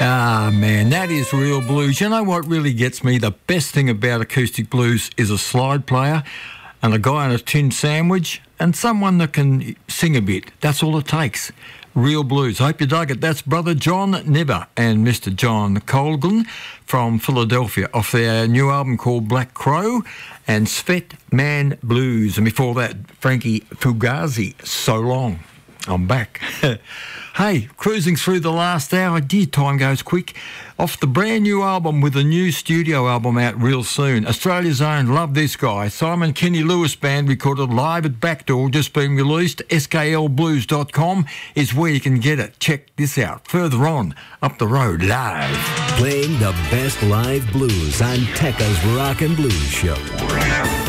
Ah, man, that is real blues. You know what really gets me? The best thing about acoustic blues is a slide player and a guy on a tin sandwich and someone that can sing a bit. That's all it takes. Real blues. Hope you dug it. That's Brother John Nibber and Mr. John Colgan from Philadelphia off their new album called Black Crow and Svet Man Blues. And before that, Frankie Fugazi, So Long. I'm back. Hey, cruising through the last hour. Dear, time goes quick. Off the brand new album with a new studio album out real soon. Australia's own, love this guy. Simon Kenny Lewis Band recorded live at Backdoor, just being released. SKLBlues.com is where you can get it. Check this out. Further on, up the road, live. Playing the best live blues on Tekka's Rock and Blues Show.